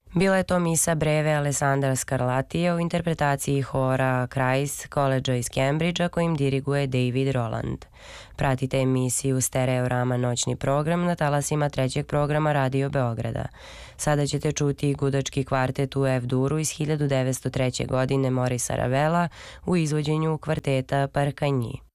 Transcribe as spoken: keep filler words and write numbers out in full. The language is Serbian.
Bila je to misa breve Alessandra Scarlatija u interpretaciji hora Christ College iz Cambridgea kojim diriguje David Roland. Pratite emisiju Stereorama noćni program na talasima trećeg programa Radio Beograda. Sada ćete čuti gudački kvartet u F-duru iz hiljadu devetsto treće. godine Morisa Ravela u izvođenju kvarteta Parkanji.